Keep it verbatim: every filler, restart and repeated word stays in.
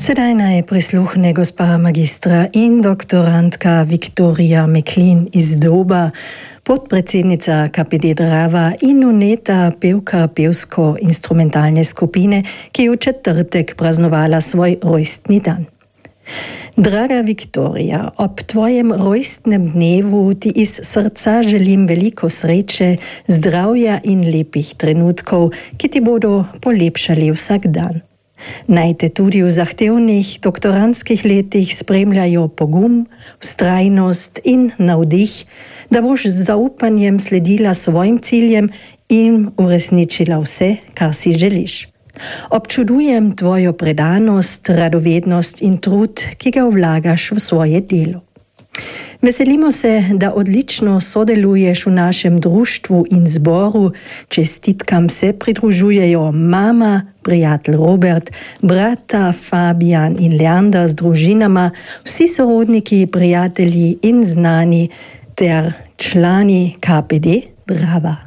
Sedaj naj prisluhne gospa magistra in doktorantka Viktorija Meklin iz Doba, podpredsednica K P D Drava in uneta pevka pevsko-instrumentalne skupine, ki je v četrtek praznovala svoj rojstni dan. Draga Viktorija, ob tvojem rojstnem dnevu ti iz srca želim veliko sreče, zdravja in lepih trenutkov, ki ti bodo polepšali vsak dan. Naj te tudi v zahtevnih doktorantskih letih spremljajo pogum, vztrajnost in navdih, da boš z zaupanjem sledila svojim ciljem in uresničila vse, kar si želiš. Občudujem tvojo predanost, radovednost in trud, ki ga vlagaš v svoje delo. Veselimo se, da odlično sodeluješ v našem društvu in zboru. Čestitkam se pridružujejo mama, prijatelj Robert, brata Fabian in Leander z družinama, vsi sorodniki, prijatelji in znani ter člani K P D Drava.